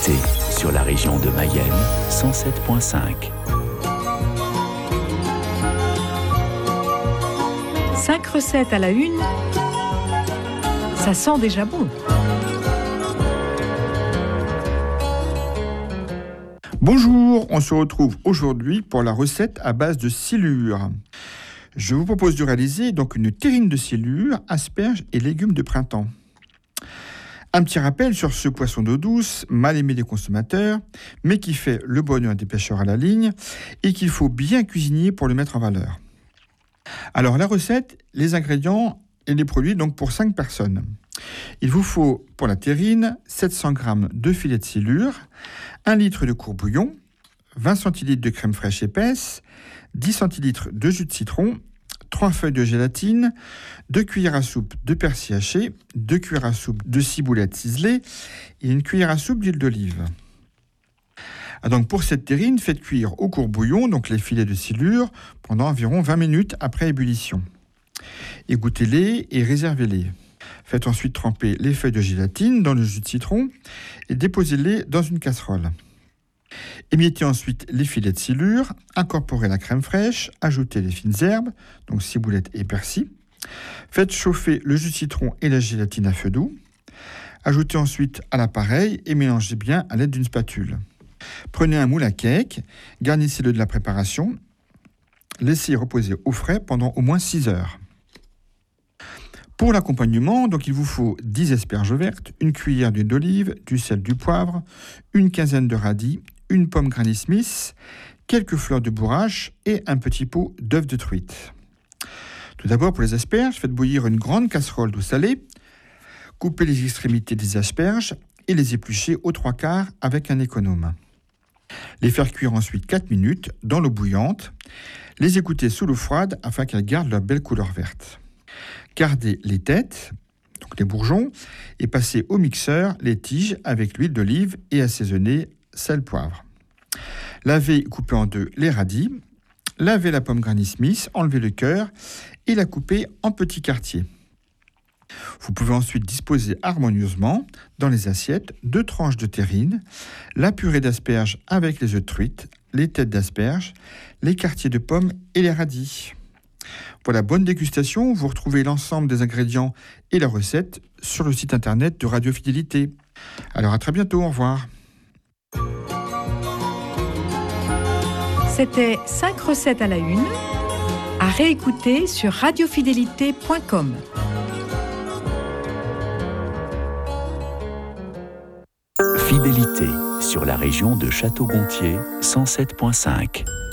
Fidélité sur la région de Mayenne, 107.5. 5 recettes à la une, ça sent déjà bon. Bonjour, on se retrouve aujourd'hui pour la recette à base de silure. Je vous propose de réaliser donc une terrine de silure, asperges et légumes de printemps. Un petit rappel sur ce poisson d'eau douce, mal aimé des consommateurs, mais qui fait le bonheur des pêcheurs à la ligne et qu'il faut bien cuisiner pour le mettre en valeur. Alors la recette, les ingrédients et les produits donc pour 5 personnes. Il vous faut pour la terrine 700 g de filet de silure, 1 litre de courbouillon, 20 centilitres de crème fraîche épaisse, 10 centilitres de jus de citron, 3 feuilles de gélatine, 2 cuillères à soupe de persil haché, 2 cuillères à soupe de ciboulette ciselée et 1 cuillère à soupe d'huile d'olive. Donc pour cette terrine, faites cuire au courbouillon donc les filets de silure pendant environ 20 minutes après ébullition. Égouttez-les et réservez-les. Faites ensuite tremper les feuilles de gélatine dans le jus de citron et déposez-les dans une casserole. Émiettez ensuite les filets de silure, incorporez la crème fraîche, ajoutez les fines herbes, donc ciboulette et persil. Faites chauffer le jus de citron et la gélatine à feu doux. Ajoutez ensuite à l'appareil et mélangez bien à l'aide d'une spatule. Prenez un moule à cake, garnissez-le de la préparation, laissez reposer au frais pendant au moins 6 heures. Pour l'accompagnement, donc il vous faut 10 asperges vertes, 1 cuillère d'huile d'olive, du sel, du poivre, une quinzaine de radis, une pomme Granny Smith, quelques fleurs de bourrache et un petit pot d'œufs de truite. Tout d'abord, pour les asperges, faites bouillir une grande casserole d'eau salée, coupez les extrémités des asperges et les épluchez aux 3/4 avec un économe. Les faire cuire ensuite 4 minutes dans l'eau bouillante, les égoutter sous l'eau froide afin qu'elles gardent leur belle couleur verte. Gardez les têtes, donc les bourgeons, et passez au mixeur les tiges avec l'huile d'olive et assaisonnez sel, poivre. Lavez et coupez en deux les radis. Lavez la pomme Granny Smith, enlevez le cœur et la coupez en petits quartiers. Vous pouvez ensuite disposer harmonieusement dans les assiettes 2 tranches de terrine, la purée d'asperges avec les œufs de truite, les têtes d'asperges, les quartiers de pommes et les radis. Voilà, bonne dégustation. Vous retrouvez l'ensemble des ingrédients et la recette sur le site internet de Radio Fidélité. Alors à très bientôt, au revoir. C'était 5 recettes à la une, à réécouter sur radiofidélité.com. Fidélité sur la région de Château-Gontier, 107.5.